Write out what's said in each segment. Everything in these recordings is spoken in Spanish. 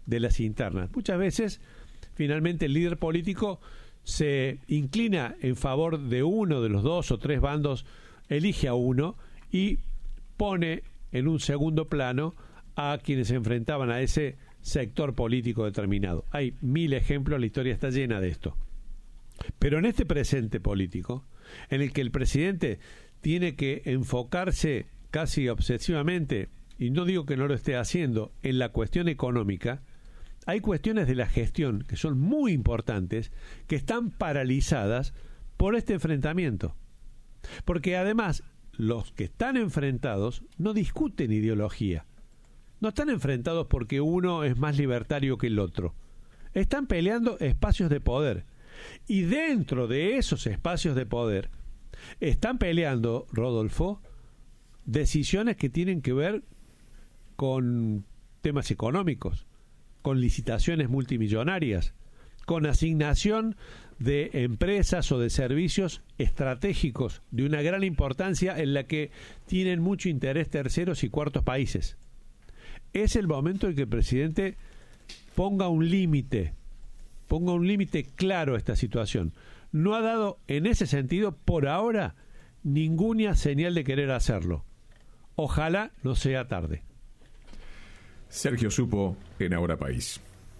de las internas. Muchas veces, finalmente, el líder político se inclina en favor de uno de los dos o tres bandos, elige a uno y pone en un segundo plano a quienes se enfrentaban a ese sector político determinado. Hay 1000 ejemplos, la historia está llena de esto. Pero en este presente político, en el que el presidente tiene que enfocarse casi obsesivamente, y no digo que no lo esté haciendo, en la cuestión económica, hay cuestiones de la gestión que son muy importantes, que están paralizadas por este enfrentamiento. Porque además, los que están enfrentados no discuten ideología. No están enfrentados porque uno es más libertario que el otro. Están peleando espacios de poder. Y dentro de esos espacios de poder, están peleando, Rodolfo, decisiones que tienen que ver con temas económicos, con licitaciones multimillonarias, con asignación de empresas o de servicios estratégicos de una gran importancia en la que tienen mucho interés terceros y cuartos países. Es el momento en que el presidente ponga un límite claro a esta situación. No ha dado en ese sentido por ahora ninguna señal de querer hacerlo. Ojalá no sea tarde. Sergio Supo en Ahora País.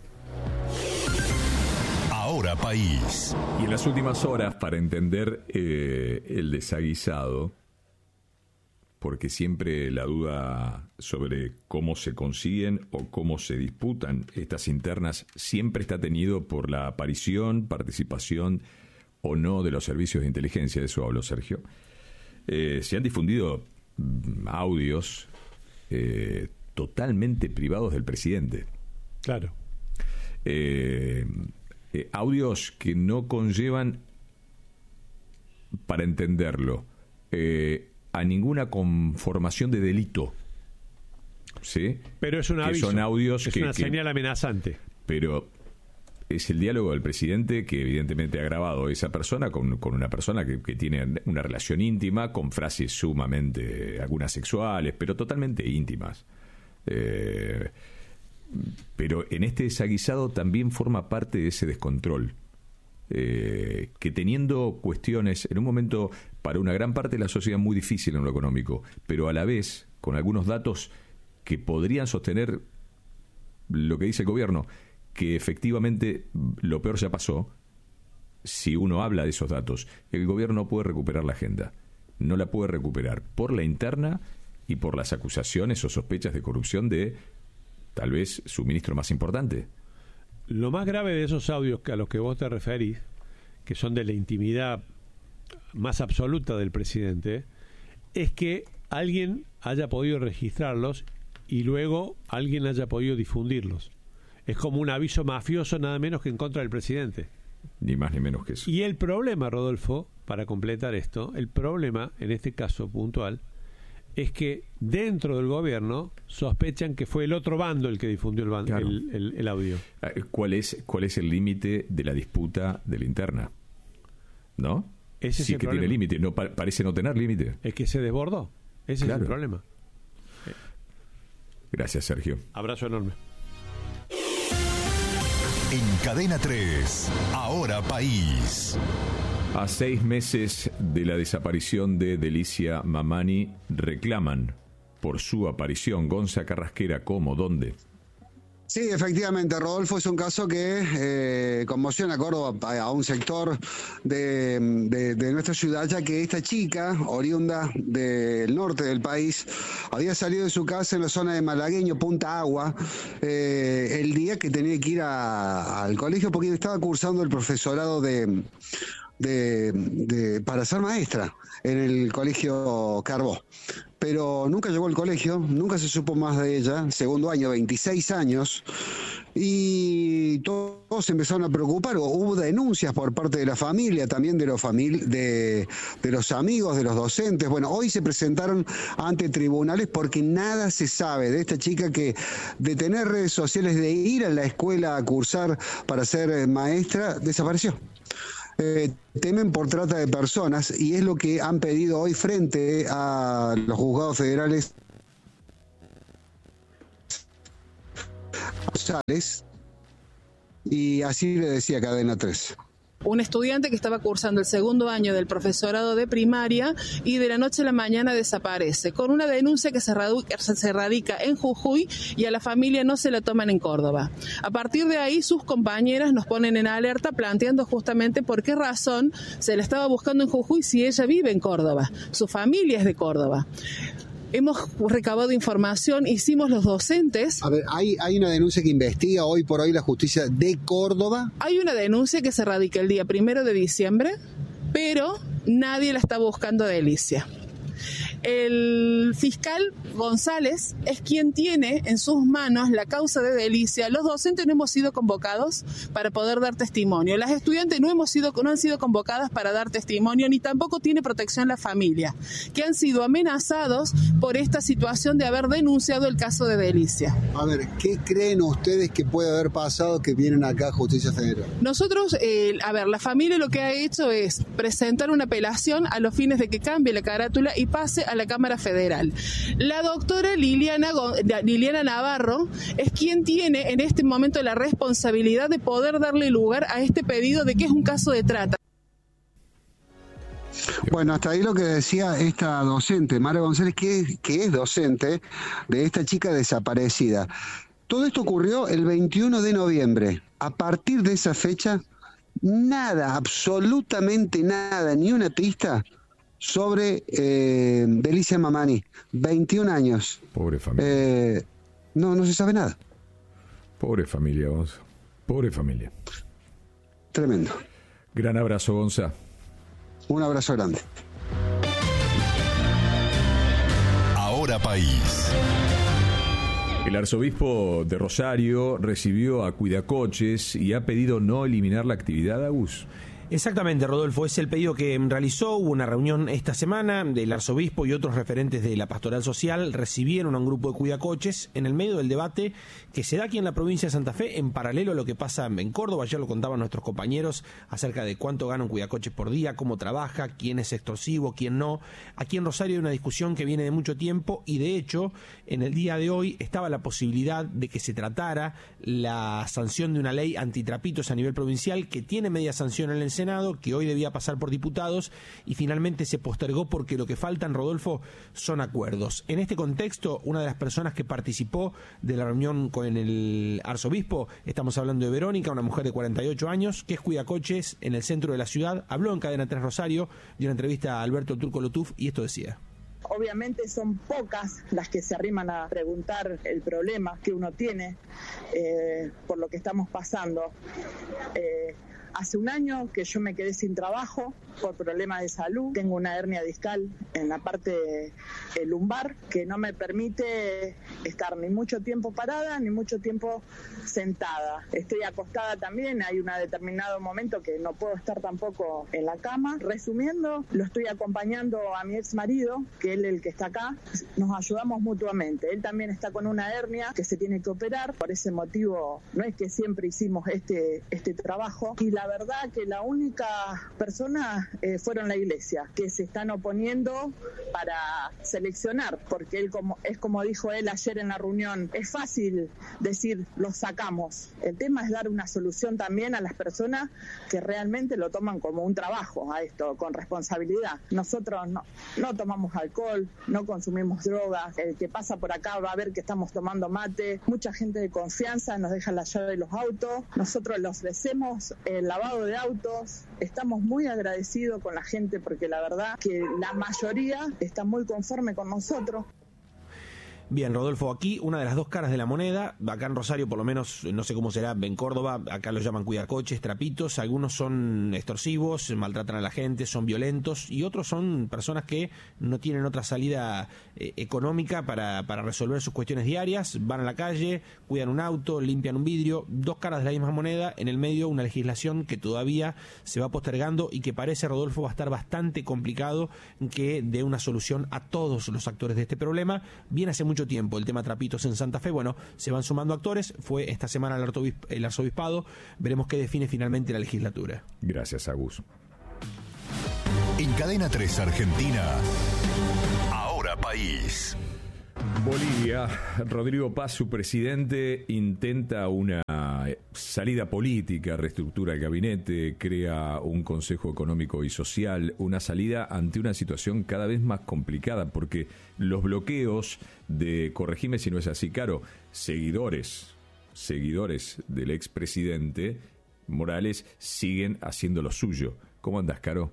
Ahora País. Y en las últimas horas, para entender el desaguisado, porque siempre la duda sobre cómo se consiguen o cómo se disputan estas internas siempre está tenido por la aparición, participación o no de los servicios de inteligencia. De eso habló Sergio. Se han difundido audios totalmente privados del presidente. Claro. Audios que no conllevan, para entenderlo, a ninguna conformación de delito. ¿Sí? Pero es un aviso. Son audios es una señal amenazante. Pero es el diálogo del presidente que evidentemente ha grabado esa persona con una persona que tiene una relación íntima, con frases sumamente, algunas sexuales, pero totalmente íntimas. Pero en este desaguisado también forma parte de ese descontrol. Que teniendo cuestiones en un momento para una gran parte de la sociedad muy difícil en lo económico, pero a la vez con algunos datos que podrían sostener lo que dice el gobierno, que efectivamente lo peor ya pasó. Si uno habla de esos datos, el gobierno no puede recuperar la agenda, no la puede recuperar por la interna y por las acusaciones o sospechas de corrupción de tal vez su ministro más importante. Lo más grave de esos audios a los que vos te referís, que son de la intimidad más absoluta del presidente, es que alguien haya podido registrarlos y luego alguien haya podido difundirlos. Es como un aviso mafioso nada menos que en contra del presidente. Ni más ni menos que eso. Y el problema, Rodolfo, para completar esto, el problema, en este caso puntual, es que dentro del gobierno sospechan que fue el otro bando el que difundió Claro. el audio. ¿Cuál es el límite de la disputa de la interna? ¿No? Ese sí es el que problema. tiene límite, no parece no tener límite. Es que se desbordó. Ese Claro. es el problema. Gracias, Sergio. Abrazo enorme. En Cadena 3, Ahora País. A 6 meses de la desaparición de Delicia Mamani, reclaman por su aparición. Gonza Carrasquera, ¿cómo? ¿Dónde? Sí, efectivamente, Rodolfo, es un caso que conmociona a Córdoba, a un sector de nuestra ciudad, ya que esta chica, oriunda del norte del país, había salido de su casa en la zona de Malagueño, Punta Agua, el día que tenía que ir al colegio porque estaba cursando el profesorado para ser maestra en el colegio Carbó. Pero nunca llegó al colegio, nunca se supo más de ella, segundo año, 26 años, y todos se empezaron a preocupar. Hubo denuncias por parte de la familia, también de los amigos, de los docentes. Bueno, hoy se presentaron ante tribunales porque nada se sabe de esta chica que, de tener redes sociales, de ir a la escuela a cursar para ser maestra, desapareció. Temen por trata de personas y es lo que han pedido hoy frente a los juzgados federales González, y así le decía Cadena 3. Un estudiante que estaba cursando el segundo año del profesorado de primaria y de la noche a la mañana desaparece, con una denuncia que se radica en Jujuy y a la familia no se la toman en Córdoba. A partir de ahí, sus compañeras nos ponen en alerta planteando justamente por qué razón se la estaba buscando en Jujuy si ella vive en Córdoba. Su familia es de Córdoba. Hemos recabado información, hicimos los docentes. A ver, ¿hay una denuncia que investiga hoy por hoy la justicia de Córdoba? Hay una denuncia que se radica el día 1 de diciembre, pero nadie la está buscando a Delicia. El fiscal González es quien tiene en sus manos la causa de Delicia. Los docentes no hemos sido convocados para poder dar testimonio. Las estudiantes no han sido convocadas para dar testimonio, ni tampoco tiene protección la familia, que han sido amenazados por esta situación de haber denunciado el caso de Delicia. A ver, ¿qué creen ustedes que puede haber pasado que vienen acá a Justicia Federal? Nosotros, la familia lo que ha hecho es presentar una apelación a los fines de que cambie la carátula y pase a la Cámara Federal. La doctora Liliana Navarro es quien tiene en este momento la responsabilidad de poder darle lugar a este pedido de que es un caso de trata. Bueno, hasta ahí lo que decía esta docente, Mara González, que es docente de esta chica desaparecida. Todo esto ocurrió el 21 de noviembre. A partir de esa fecha, nada, absolutamente nada, ni una pista sobre Delicia Mamani, 21 años. Pobre familia. No se sabe nada. Pobre familia, Gonza. Pobre familia. Tremendo. Gran abrazo, Gonza. Un abrazo grande. Ahora País. El arzobispo de Rosario recibió a Cuidacoches y ha pedido no eliminar la actividad, Agus. Exactamente, Rodolfo, es el pedido que realizó. Hubo una reunión esta semana del arzobispo y otros referentes de la pastoral social recibieron a un grupo de cuidacoches en el medio del debate que se da aquí en la provincia de Santa Fe, en paralelo a lo que pasa en Córdoba. Ayer lo contaban nuestros compañeros acerca de cuánto gana un cuidacoches por día, cómo trabaja, quién es extorsivo, quién no. Aquí en Rosario hay una discusión que viene de mucho tiempo y de hecho en el día de hoy estaba la posibilidad de que se tratara la sanción de una ley antitrapitos a nivel provincial que tiene media sanción en el Senado, que hoy debía pasar por diputados y finalmente se postergó porque lo que faltan, Rodolfo, son acuerdos. En este contexto, una de las personas que participó de la reunión con el arzobispo, estamos hablando de Verónica, una mujer de 48 años, que es cuidacoches en el centro de la ciudad, habló en Cadena 3 Rosario, dio una entrevista a Alberto Turco Lutuf y esto decía. Obviamente son pocas las que se arriman a preguntar el problema que uno tiene por lo que estamos pasando. Hace un año que yo me quedé sin trabajo por problemas de salud. Tengo una hernia discal en la parte lumbar que no me permite estar ni mucho tiempo parada ni mucho tiempo sentada. Estoy acostada también, hay un determinado momento que no puedo estar tampoco en la cama. Resumiendo, lo estoy acompañando a mi ex marido, que él es el que está acá. Nos ayudamos mutuamente. Él también está con una hernia que se tiene que operar. Por ese motivo no es que siempre hicimos este trabajo. Y la verdad que la única persona fueron la iglesia, que se están oponiendo para seleccionar, porque él como dijo él ayer en la reunión, es fácil decir lo sacamos. El tema es dar una solución también a las personas que realmente lo toman como un trabajo a esto, con responsabilidad. Nosotros no tomamos alcohol, no consumimos drogas, el que pasa por acá va a ver que estamos tomando mate, mucha gente de confianza nos deja la llave de los autos, nosotros le ofrecemos el lavado de autos, estamos muy agradecidos con la gente porque la verdad que la mayoría está muy conforme con nosotros. Bien, Rodolfo, aquí una de las dos caras de la moneda, acá en Rosario por lo menos, no sé cómo será en Córdoba, acá lo llaman cuidacoches, trapitos, algunos son extorsivos, maltratan a la gente, son violentos y otros son personas que no tienen otra salida económica para resolver sus cuestiones diarias, van a la calle, cuidan un auto, limpian un vidrio, dos caras de la misma moneda, en el medio una legislación que todavía se va postergando y que parece, Rodolfo, va a estar bastante complicado que dé una solución a todos los actores de este problema. Viene hace mucho tiempo el tema trapitos en Santa Fe, bueno, se van sumando actores, fue esta semana el arzobispado, veremos qué define finalmente la legislatura. Gracias, Agus. En Cadena 3 Argentina, Ahora País. Bolivia, Rodrigo Paz, su presidente, intenta una salida política, reestructura el gabinete, crea un Consejo Económico y Social, una salida ante una situación cada vez más complicada, porque los bloqueos de, corregime si no es así, Caro, seguidores del expresidente Morales siguen haciendo lo suyo. ¿Cómo andás, Caro?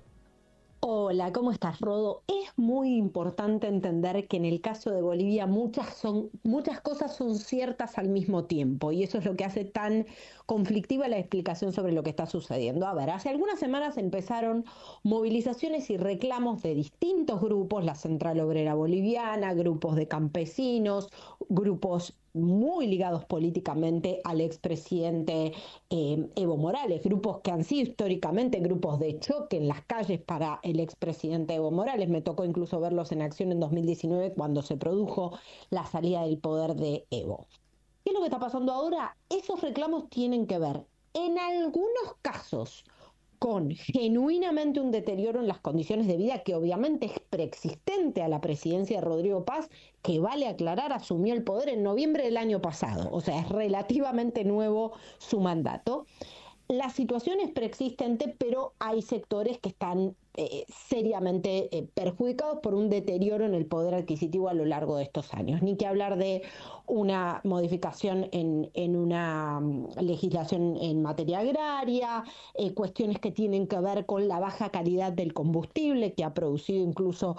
Hola, ¿cómo estás, Rodo? Es muy importante entender que en el caso de Bolivia muchas cosas son ciertas al mismo tiempo, y eso es lo que hace tan conflictiva la explicación sobre lo que está sucediendo. A ver, hace algunas semanas empezaron movilizaciones y reclamos de distintos grupos, la Central Obrera Boliviana, grupos de campesinos, grupos muy ligados políticamente al expresidente Evo Morales, grupos que han sido históricamente grupos de choque en las calles para el expresidente Evo Morales. Me tocó incluso verlos en acción en 2019 cuando se produjo la salida del poder de Evo. ¿Qué es lo que está pasando ahora? Esos reclamos tienen que ver, en algunos casos, con genuinamente un deterioro en las condiciones de vida que obviamente es preexistente a la presidencia de Rodrigo Paz, que vale aclarar, asumió el poder en noviembre del año pasado, o sea, es relativamente nuevo su mandato. La situación es preexistente, pero hay sectores que están seriamente perjudicados por un deterioro en el poder adquisitivo a lo largo de estos años. Ni que hablar de una modificación en una legislación en materia agraria, cuestiones que tienen que ver con la baja calidad del combustible, que ha producido incluso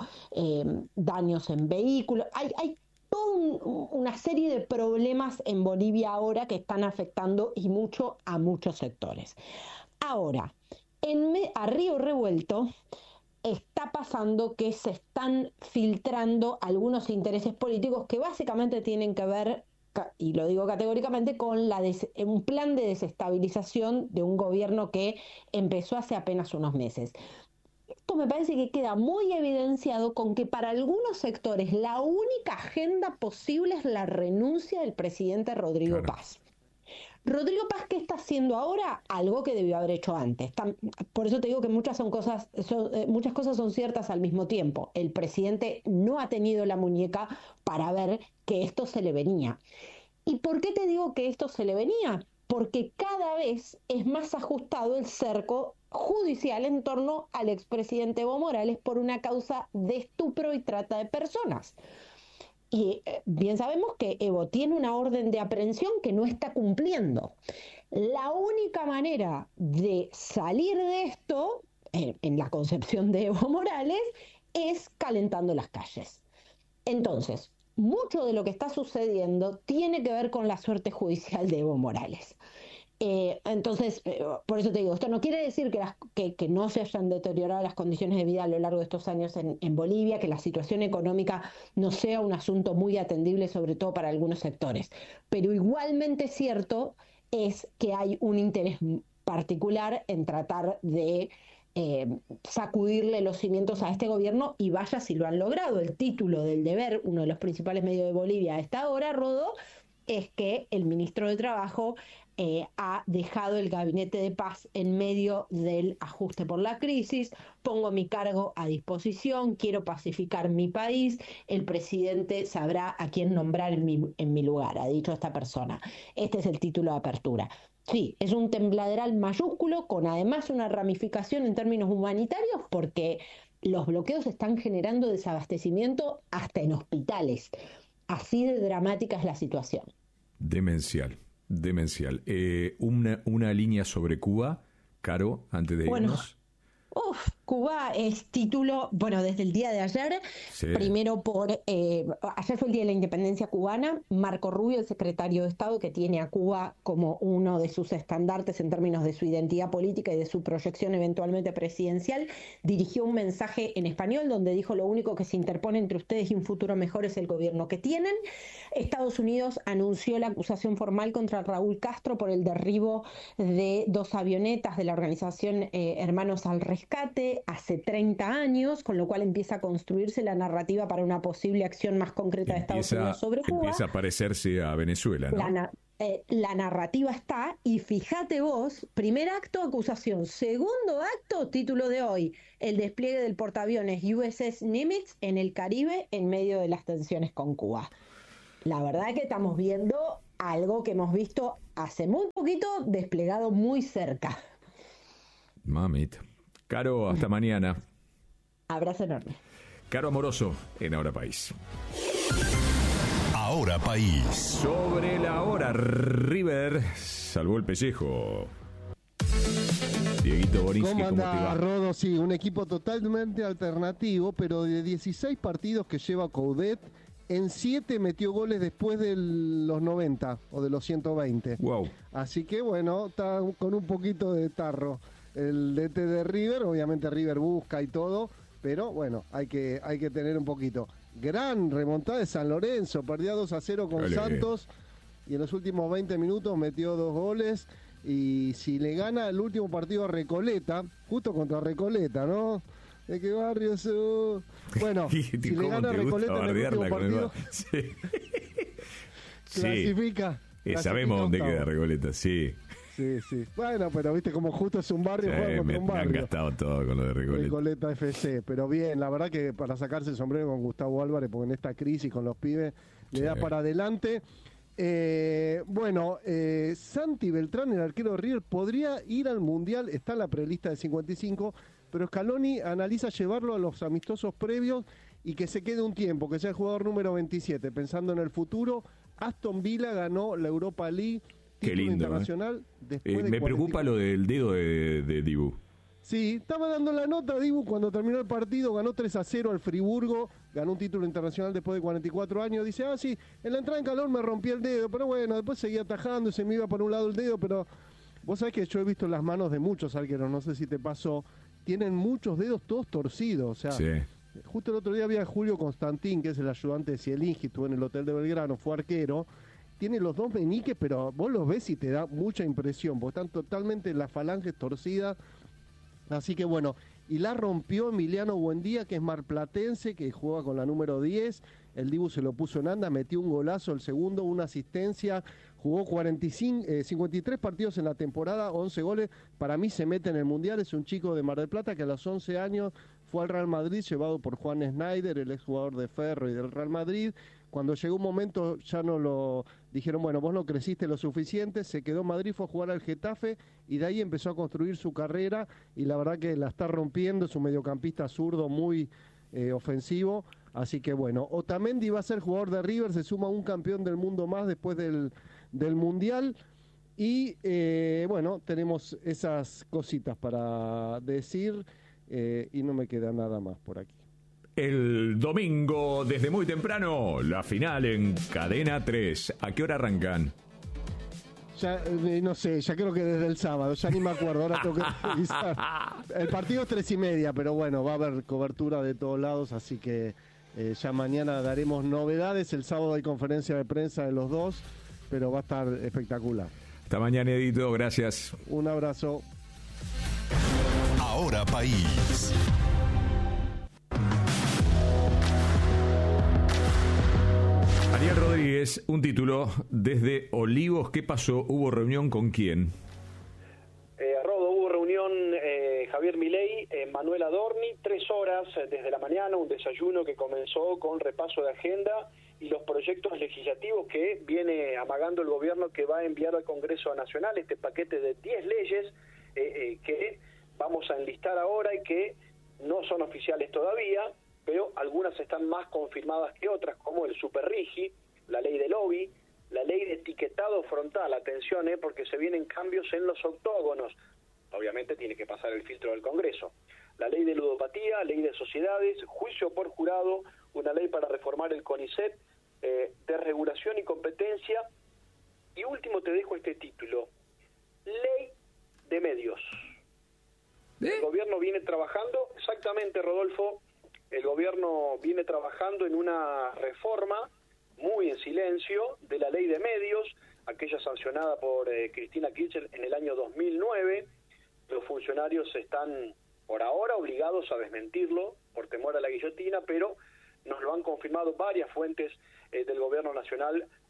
daños en vehículos. Hay toda una serie de problemas en Bolivia ahora que están afectando y mucho a muchos sectores. Ahora, a río revuelto está pasando que se están filtrando algunos intereses políticos que básicamente tienen que ver, y lo digo categóricamente, con un plan de desestabilización de un gobierno que empezó hace apenas unos meses. Esto me parece que queda muy evidenciado con que para algunos sectores la única agenda posible es la renuncia del presidente Rodrigo Paz. Rodrigo Paz, ¿qué está haciendo ahora? Algo que debió haber hecho antes. Por eso te digo que muchas cosas son ciertas al mismo tiempo. El presidente no ha tenido la muñeca para ver que esto se le venía. ¿Y por qué te digo que esto se le venía? Porque cada vez es más ajustado el cerco judicial en torno al expresidente Evo Morales por una causa de estupro y trata de personas. Y bien sabemos que Evo tiene una orden de aprehensión que no está cumpliendo. La única manera de salir de esto, en la concepción de Evo Morales, es calentando las calles. Entonces, mucho de lo que está sucediendo tiene que ver con la suerte judicial de Evo Morales. Entonces, por eso te digo, esto no quiere decir que no se hayan deteriorado las condiciones de vida a lo largo de estos años en Bolivia, que la situación económica no sea un asunto muy atendible, sobre todo para algunos sectores. Pero igualmente cierto es que hay un interés particular en tratar de sacudirle los cimientos a este gobierno, y vaya si lo han logrado. El título del Deber, uno de los principales medios de Bolivia a esta hora, Rodó, es que el ministro de Trabajo ha dejado el gabinete de Paz en medio del ajuste por la crisis. Pongo mi cargo a disposición, quiero pacificar mi país, el presidente sabrá a quién nombrar en mi lugar, ha dicho esta persona. Este es el título de apertura. Sí, es un tembladeral mayúsculo, con además una ramificación en términos humanitarios, porque los bloqueos están generando desabastecimiento hasta en hospitales. Así de dramática es la situación. Demencial. Una línea sobre Cuba, Caro, antes de irnos. Cuba es título, desde el día de ayer, sí. Primero ayer fue el Día de la Independencia Cubana. Marco Rubio, el secretario de Estado, que tiene a Cuba como uno de sus estandartes en términos de su identidad política y de su proyección eventualmente presidencial, dirigió un mensaje en español donde dijo: lo único que se interpone entre ustedes y un futuro mejor es el gobierno que tienen. Estados Unidos anunció la acusación formal contra Raúl Castro por el derribo de 2 avionetas de la organización Hermanos al Rescate hace 30 años, con lo cual empieza a construirse la narrativa para una posible acción más concreta de Estados Unidos sobre Cuba. Empieza a parecerse a Venezuela, ¿no? la narrativa está, y fíjate vos, primer acto, acusación, segundo acto, título de hoy, el despliegue del portaaviones USS Nimitz en el Caribe en medio de las tensiones con Cuba. La verdad que estamos viendo algo que hemos visto hace muy poquito desplegado muy cerca. Mamita. Caro, hasta mañana. Abrazo enorme. Caro Amoroso en Ahora País. Ahora País. Sobre la hora, River salvó el pellejo. Dieguito Borinski, ¿Cómo ¿cómo te anda, va? Rodo? Sí, un equipo totalmente alternativo, pero de 16 partidos que lleva Coudet, en 7 metió goles después de los 90 o de los 120. Wow. Así que bueno, está con un poquito de tarro el DT de River. Obviamente River busca y todo, pero bueno, hay que tener un poquito. Gran remontada de San Lorenzo, perdía 2-0 con Olé. Santos y en los últimos 20 minutos metió 2 goles. Y si le gana el último partido a Recoleta, justo contra Recoleta, ¿no? ¿De qué barrio sos? Bueno, si le gana a Recoleta en el último partido, sí. clasifica. Sabemos dónde octavo. queda Recoleta, sí. Sí. Bueno, pero viste como justo es un barrio, juega contra un Me han barrio. gastado todo con lo de Recoleta. Recoleta FC, pero bien, la verdad que para sacarse el sombrero con Gustavo Álvarez, porque en esta crisis con los pibes le da para adelante. Santi Beltrán, el arquero de River, podría ir al Mundial, está en la prelista de 55, pero Scaloni analiza llevarlo a los amistosos previos y que se quede un tiempo, que sea el jugador número 27, pensando en el futuro. Aston Villa ganó la Europa League, Qué título lindo, internacional, después de me preocupa 44. lo del dedo de Dibu. Sí, estaba dando la nota, Dibu, cuando terminó el partido, ganó 3-0 al Friburgo, ganó un título internacional después de 44 años, dice, sí, en la entrada en calor me rompí el dedo, pero bueno, después seguía atajando y se me iba por un lado el dedo, pero vos sabés que yo he visto las manos de muchos arqueros, no sé si te pasó, tienen muchos dedos todos torcidos, o sea, Sí. justo el otro día había Julio Constantín, que es el ayudante de Zielinski, estuvo en el hotel de Belgrano, fue arquero, tiene los dos meñiques, pero vos los ves y te da mucha impresión, porque están totalmente las falanges torcidas. Así que bueno, y la rompió Emiliano Buendía, que es marplatense, que juega con la número 10. El Dibu se lo puso en anda, metió un golazo, el segundo, una asistencia. Jugó 53 partidos en la temporada, 11 goles. Para mí se mete en el Mundial, es un chico de Mar del Plata que a los 11 años fue al Real Madrid, llevado por Juan Schneider, el exjugador de Ferro y del Real Madrid. Cuando llegó un momento ya no lo dijeron, bueno, vos no creciste lo suficiente, se quedó en Madrid, fue a jugar al Getafe y de ahí empezó a construir su carrera y la verdad que la está rompiendo, es un mediocampista zurdo muy ofensivo, así que bueno, Otamendi va a ser jugador de River, se suma un campeón del mundo más después del Mundial y bueno, tenemos esas cositas para decir y no me queda nada más por aquí. El domingo, desde muy temprano, la final en Cadena 3. ¿A qué hora arrancan? Ya no sé, ya creo que desde el sábado, ya ni me acuerdo, ahora tengo que revisar. El partido es 3:30, pero bueno, va a haber cobertura de todos lados, así que ya mañana daremos novedades. El sábado hay conferencia de prensa de los dos, pero va a estar espectacular. Hasta mañana, Edito, gracias. Un abrazo. Ahora País. Ariel Rodríguez, un título desde Olivos. ¿Qué pasó? ¿Hubo reunión con quién? Rodo, hubo reunión Javier Milei, Manuel Adorni, 3 horas desde la mañana, un desayuno que comenzó con repaso de agenda y los proyectos legislativos que viene amagando el gobierno que va a enviar al Congreso Nacional, este paquete de 10 leyes que vamos a enlistar ahora y que no son oficiales todavía, pero algunas están más confirmadas que otras, como el Superrigi, la ley de lobby, la ley de etiquetado frontal, atención, porque se vienen cambios en los octógonos, obviamente tiene que pasar el filtro del Congreso, la ley de ludopatía, ley de sociedades, juicio por jurado, una ley para reformar el CONICET, de regulación y competencia, y último te dejo este título, ley de medios. El gobierno viene trabajando, exactamente, Rodolfo, el gobierno viene trabajando en una reforma muy en silencio de la ley de medios, aquella sancionada por Cristina Kirchner en el año 2009. Los funcionarios están por ahora obligados a desmentirlo por temor a la guillotina, pero nos lo han confirmado varias fuentes del gobierno nacional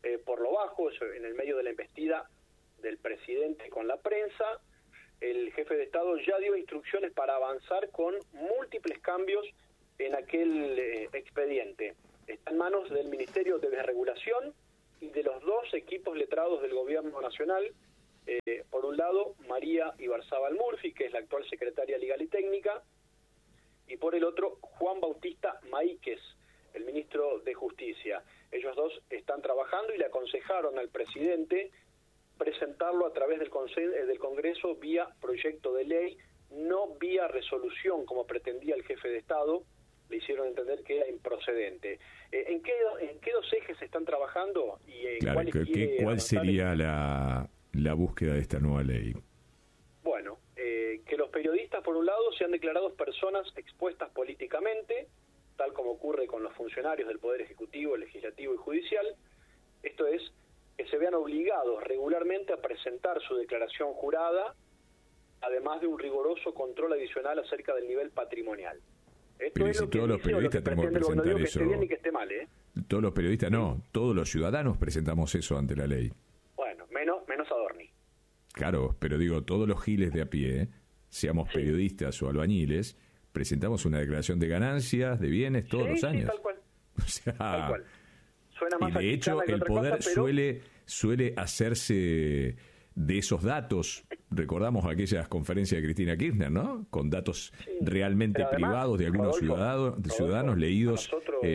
por lo bajo, en el medio de la embestida del presidente con la prensa. El jefe de Estado ya dio instrucciones para avanzar con múltiples cambios en aquel expediente. Está en manos del Ministerio de Desregulación y de los dos equipos letrados del Gobierno Nacional. Por un lado, María Ibarzábal Murphy, que es la actual secretaria legal y técnica, y por el otro, Juan Bautista Maíquez, el ministro de Justicia. Ellos dos están trabajando y le aconsejaron al presidente presentarlo a través del Congreso vía proyecto de ley, no vía resolución, como pretendía el jefe de Estado. Le hicieron entender que era improcedente. ¿En qué dos ejes están trabajando? Y en claro, ¿cuál sería la búsqueda de esta nueva ley? Bueno, que los periodistas, por un lado, sean declarados personas expuestas políticamente, tal como ocurre con los funcionarios del Poder Ejecutivo, Legislativo y Judicial. Esto es, que se vean obligados regularmente a presentar su declaración jurada, además de un riguroso control adicional acerca del nivel patrimonial. Esto pero es si todos los periodistas tenemos que presentar eso. Que esté bien y que esté mal, Todos los periodistas no, todos los ciudadanos presentamos eso ante la ley. Bueno, menos Adorni. Claro, pero digo, todos los giles de a pie, seamos periodistas o albañiles, presentamos una declaración de ganancias, de bienes, todos los años. Tal cual. O sea, tal cual. Suena más y de hecho el poder cosa, pero... suele hacerse de esos datos. Recordamos aquellas conferencias de Cristina Kirchner, ¿no? Con datos realmente además, privados de algunos ciudadanos leídos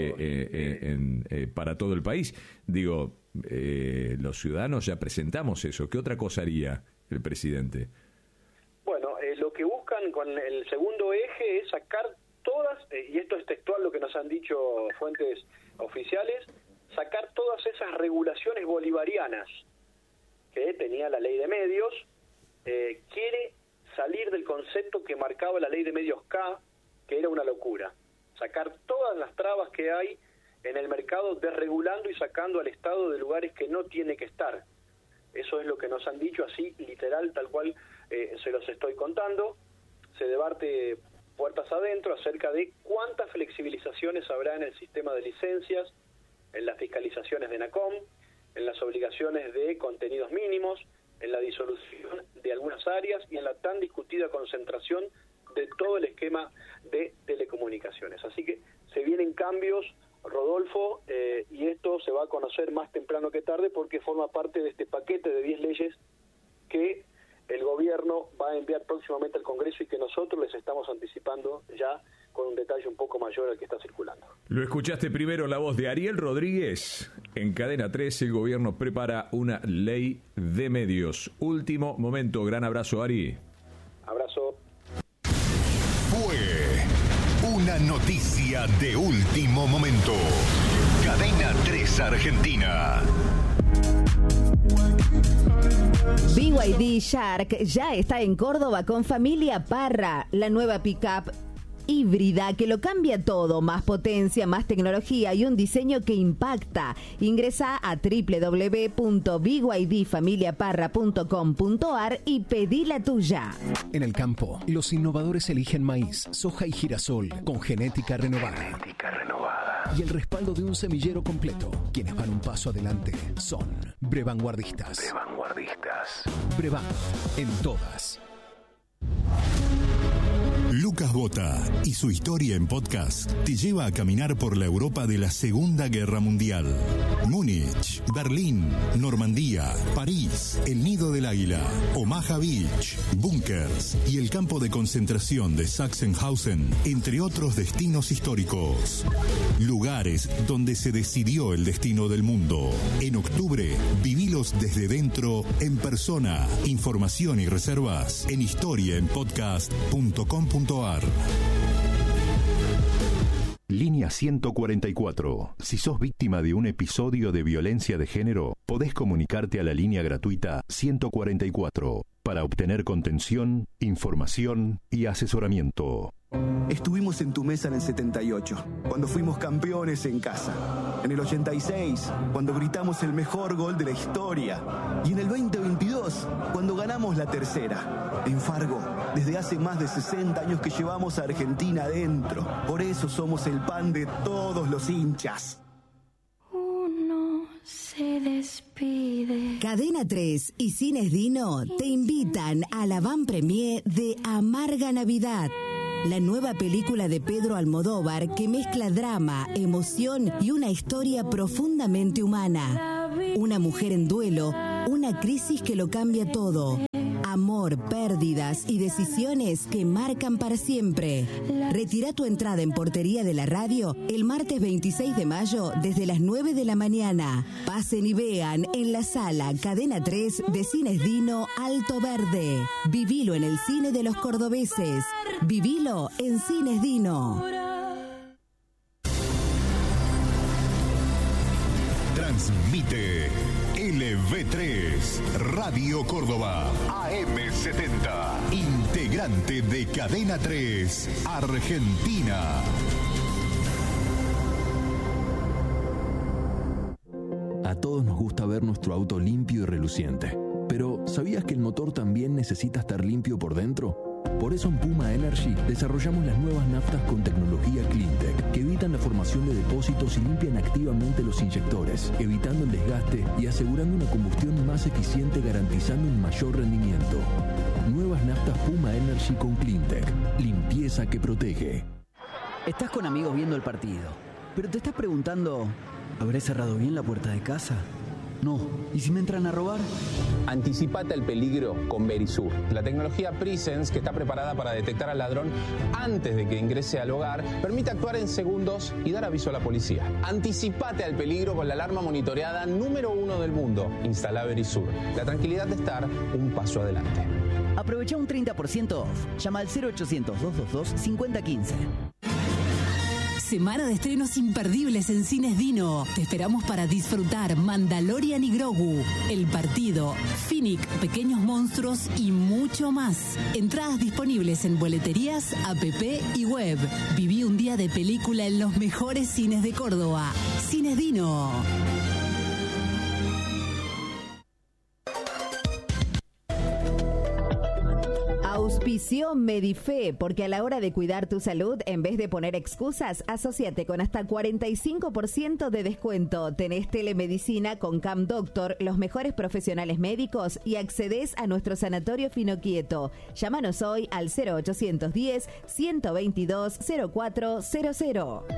para todo el país. Digo, los ciudadanos ya presentamos eso. ¿Qué otra cosa haría el presidente? Bueno, lo que buscan con el segundo eje es sacar todas, y esto es textual lo que nos han dicho fuentes oficiales, sacar todas esas regulaciones bolivarianas que tenía la ley de medios. Quiere salir del concepto que marcaba la ley de medios K, que era una locura. Sacar todas las trabas que hay en el mercado, desregulando y sacando al Estado de lugares que no tiene que estar. Eso es lo que nos han dicho, así literal, tal cual se los estoy contando. Se debate puertas adentro acerca de cuántas flexibilizaciones habrá en el sistema de licencias, en las fiscalizaciones de NACOM, en las obligaciones de contenidos mínimos, en la disolución de algunas áreas y en la tan discutida concentración de todo el esquema de telecomunicaciones. Así que se vienen cambios, Rodolfo, y esto se va a conocer más temprano que tarde porque forma parte de este paquete de 10 leyes que el gobierno va a enviar próximamente al Congreso y que nosotros les estamos anticipando ya con un detalle un poco mayor al que está circulando. Lo escuchaste primero en la voz de Ariel Rodríguez. En Cadena 3 el gobierno prepara una ley de medios. Último momento. Gran abrazo, Ari. Abrazo. Fue una noticia de último momento. Cadena 3 Argentina. BYD Shark ya está en Córdoba con Familia Parra, la nueva pickup híbrida que lo cambia todo, más potencia, más tecnología y un diseño que impacta. Ingresa a www.bydfamiliaparra.com.ar y pedí la tuya. En el campo, los innovadores eligen maíz, soja y girasol con genética renovada. Y el respaldo de un semillero completo. Quienes van un paso adelante son Brevanguardistas. Brevan, en todas. Lucas Bota y su historia en podcast te lleva a caminar por la Europa de la Segunda Guerra Mundial. Múnich, Berlín, Normandía, París, el Nido del Águila, Omaha Beach, búnkers y el campo de concentración de Sachsenhausen, entre otros destinos históricos. Lugares donde se decidió el destino del mundo. En octubre, vivilos desde dentro, en persona. Información y reservas en historiaenpodcast.com.ar. Línea 144. Si sos víctima de un episodio de violencia de género, podés comunicarte a la línea gratuita 144 para obtener contención, información y asesoramiento. Estuvimos en tu mesa en el 78, cuando fuimos campeones en casa. En el 86, cuando gritamos el mejor gol de la historia. Y en el 2022, cuando ganamos la tercera. En Fargo, desde hace más de 60 años que llevamos a Argentina adentro. Por eso somos el pan de todos los hinchas. 1-0 me despide. Cadena 3 y Cines Dino te invitan a la van premier de Amarga Navidad, la nueva película de Pedro Almodóvar que mezcla drama, emoción y una historia profundamente humana. Una mujer en duelo, una crisis que lo cambia todo. Amor, pérdidas y decisiones que marcan para siempre. Retira tu entrada en Portería de la Radio el martes 26 de mayo desde las 9 de la mañana. Pasen y vean en la sala Cadena 3 de Cines Dino Alto Verde. Vivilo en el cine de los cordobeses. Vivilo en Cines Dino. Transmite LV3 Radio Córdoba AM70, integrante de Cadena 3 Argentina. A todos nos gusta ver nuestro auto limpio y reluciente, pero ¿sabías que el motor también necesita estar limpio por dentro? Por eso en Puma Energy desarrollamos las nuevas naftas con tecnología Cleantech que evitan la formación de depósitos y limpian activamente los inyectores, evitando el desgaste y asegurando una combustión más eficiente, garantizando un mayor rendimiento. Nuevas naftas Puma Energy con Cleantech. Limpieza que protege. Estás con amigos viendo el partido, pero te estás preguntando, ¿habré cerrado bien la puerta de casa? No. ¿Y si me entran a robar? Anticipate al peligro con Verisur, la tecnología Presence que está preparada para detectar al ladrón antes de que ingrese al hogar, permite actuar en segundos y dar aviso a la policía. Anticipate al peligro con la alarma monitoreada número 1 del mundo. Instala Verisur. La tranquilidad de estar un paso adelante. Aprovecha un 30% off. Llama al 0800-222-5015. Semana de estrenos imperdibles en Cines Dino. Te esperamos para disfrutar Mandalorian y Grogu, El Partido, Finnick, Pequeños Monstruos y mucho más. Entradas disponibles en boleterías, app y web. Viví un día de película en los mejores cines de Córdoba. Cines Dino. Auspició Medife, porque a la hora de cuidar tu salud, en vez de poner excusas, asóciate con hasta 45% de descuento. Tenés telemedicina con Cam Doctor, los mejores profesionales médicos y accedés a nuestro sanatorio Finoquieto. Llámanos hoy al 0810-122-0400.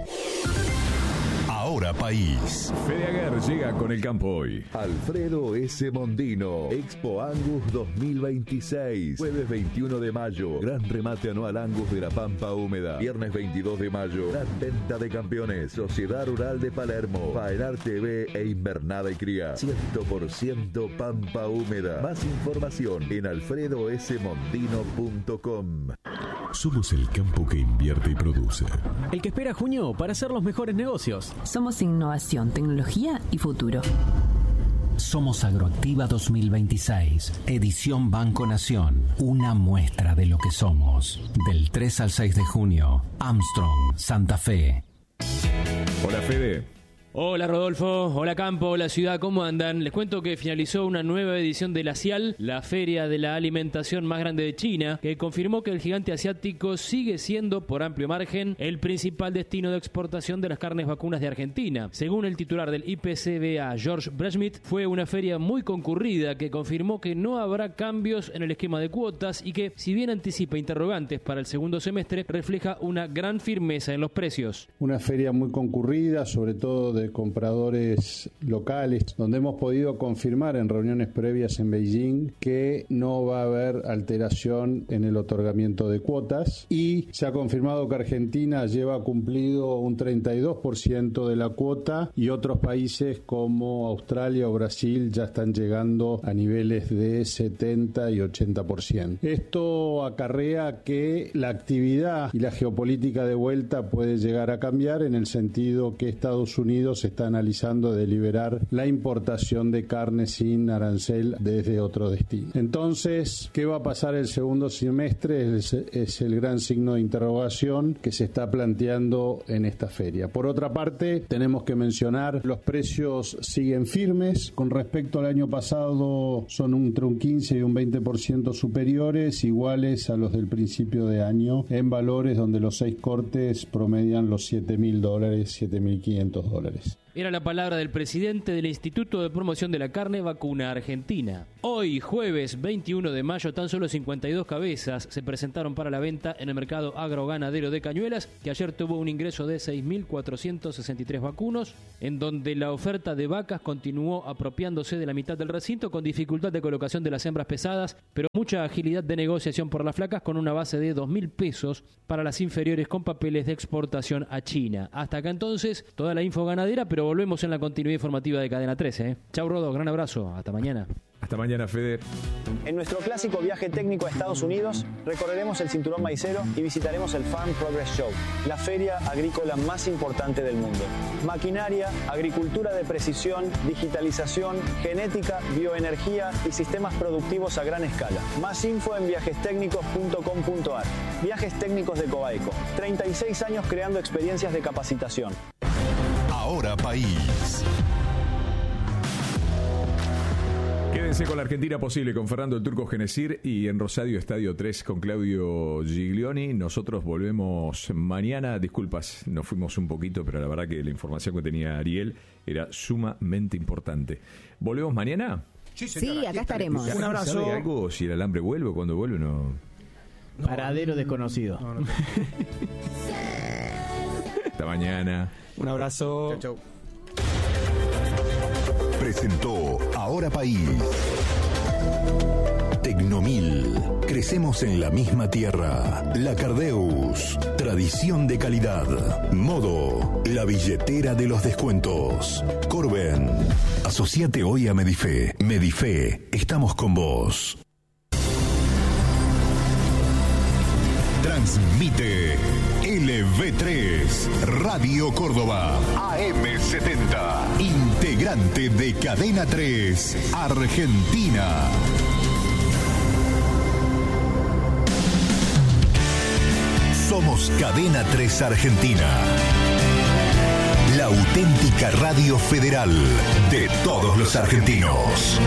Ahora País. Fede Aguer llega con el campo hoy. Alfredo S. Mondino, Expo Angus 2026. Jueves 21 de mayo, gran remate anual Angus de la Pampa Húmeda. Viernes 22 de mayo, gran venta de campeones. Sociedad Rural de Palermo, Faenar TV e Invernada y Cría. 100% Pampa Húmeda. Más información en alfredosmondino.com. Somos el campo que invierte y produce. El que espera junio para hacer los mejores negocios. Somos innovación, tecnología y futuro. Somos Agroactiva 2026, edición Banco Nación, una muestra de lo que somos. Del 3 al 6 de junio, Armstrong, Santa Fe. Hola Fede. Hola Rodolfo, hola Campo, hola Ciudad, ¿cómo andan? Les cuento que finalizó una nueva edición de la CIAL, la feria de la alimentación más grande de China, que confirmó que el gigante asiático sigue siendo, por amplio margen, el principal destino de exportación de las carnes vacunas de Argentina. Según el titular del IPCBA, George Breschmidt, fue una feria muy concurrida que confirmó que no habrá cambios en el esquema de cuotas y que, si bien anticipa interrogantes para el segundo semestre, refleja una gran firmeza en los precios. Una feria muy concurrida, sobre todo de compradores locales, donde hemos podido confirmar en reuniones previas en Beijing que no va a haber alteración en el otorgamiento de cuotas, y se ha confirmado que Argentina lleva cumplido un 32% de la cuota y otros países como Australia o Brasil ya están llegando a niveles de 70 y 80%. Esto acarrea que la actividad y la geopolítica de vuelta puede llegar a cambiar, en el sentido que Estados Unidos está analizando de liberar la importación de carne sin arancel desde otro destino. Entonces, ¿qué va a pasar el segundo semestre? Es el gran signo de interrogación que se está planteando en esta feria. Por otra parte, tenemos que mencionar, los precios siguen firmes. Con respecto al año pasado, son entre un 15 y un 20% superiores, iguales a los del principio de año, en valores donde los 6 cortes promedian los $7.000, $7.500. Era la palabra del presidente del Instituto de Promoción de la Carne Vacuna Argentina. Hoy, jueves 21 de mayo, tan solo 52 cabezas se presentaron para la venta en el mercado agroganadero de Cañuelas, que ayer tuvo un ingreso de 6.463 vacunos, en donde la oferta de vacas continuó apropiándose de la mitad del recinto, con dificultad de colocación de las hembras pesadas, pero mucha agilidad de negociación por las flacas, con una base de 2.000 pesos para las inferiores con papeles de exportación a China. Hasta acá entonces, toda la info ganadera, pero volvemos en la continuidad informativa de Cadena 13. Chau, Rodo, gran abrazo, hasta mañana. Hasta mañana, Fede. En nuestro clásico viaje técnico a Estados Unidos, recorreremos el Cinturón Maicero y visitaremos el Farm Progress Show, la feria agrícola más importante del mundo. Maquinaria, agricultura de precisión, digitalización, genética, bioenergía y sistemas productivos a gran escala. Más info en viajestecnicos.com.ar. Viajes Técnicos de Coaico. 36 años creando experiencias de capacitación. Ahora País. Quédense con la Argentina Posible, con Fernando el Turco Genesir, y en Rosario Estadio 3 con Claudio Giglioni. Nosotros volvemos mañana. Disculpas, nos fuimos un poquito, pero la verdad que la información que tenía Ariel era sumamente importante. ¿Volvemos mañana? Sí, acá estaremos. Un abrazo. ¿Sabe algo si el alambre vuelve o cuando vuelve? No. Paradero desconocido. No. Hasta mañana. Un abrazo. Chau, chau. Presentó Ahora País. Tecnomil. Crecemos en la misma tierra. La Cardeus. Tradición de calidad. Modo. La billetera de los descuentos. Corben. Asociate hoy a Medife. Medife. Estamos con vos. Transmite LV3 Radio Córdoba AM70, integrante de Cadena 3 Argentina. Somos Cadena 3 Argentina, la auténtica radio federal de todos los argentinos.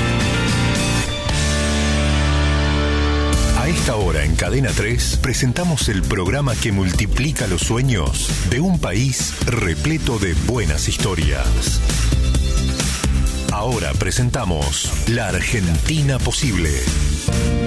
A esta hora en Cadena 3 presentamos el programa que multiplica los sueños de un país repleto de buenas historias. Ahora presentamos La Argentina Posible.